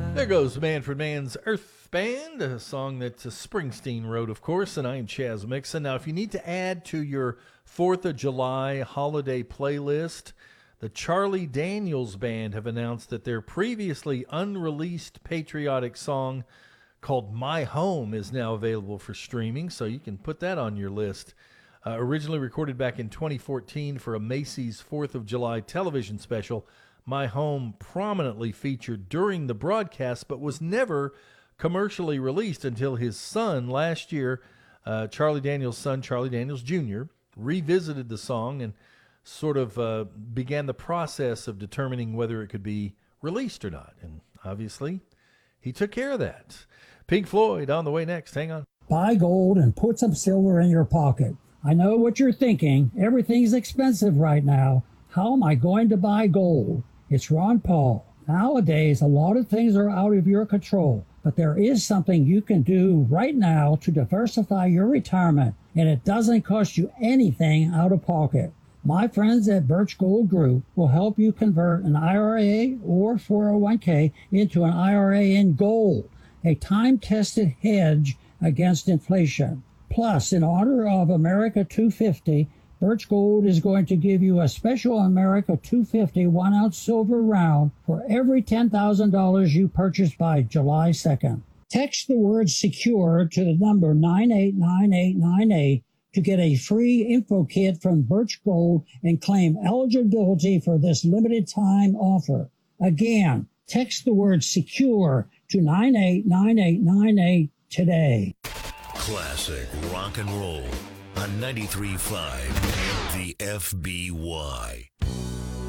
There goes Manfred Mann's Earth Band, a song that Springsteen wrote, of course, and I am Chaz Mixon. Now, if you need to add to your 4th of July holiday playlist, the Charlie Daniels Band have announced that their previously unreleased patriotic song called My Home is now available for streaming, so you can put that on your list. Originally recorded back in 2014 for a Macy's 4th of July television special, My Home prominently featured during the broadcast, but was never commercially released until his son last year, Charlie Daniels' son, Charlie Daniels Jr., revisited the song and sort of began the process of determining whether it could be released or not. And obviously, he took care of that. Pink Floyd on the way next. Hang on. Buy gold and put some silver in your pocket. I know what you're thinking. Everything's expensive right now. How am I going to buy gold? It's Ron Paul. Nowadays, a lot of things are out of your control, but there is something you can do right now to diversify your retirement, and it doesn't cost you anything out of pocket. My friends at Birch Gold Group will help you convert an IRA or 401k into an IRA in gold, a time-tested hedge against inflation. Plus, in honor of America 250, Birch Gold is going to give you a special America 250 1-ounce silver round for every $10,000 you purchase by July 2nd. Text the word SECURE to the number 989898 to get a free info kit from Birch Gold and claim eligibility for this limited time offer. Again, text the word SECURE to 989898 today. Classic rock and roll on 93.5 The FBY.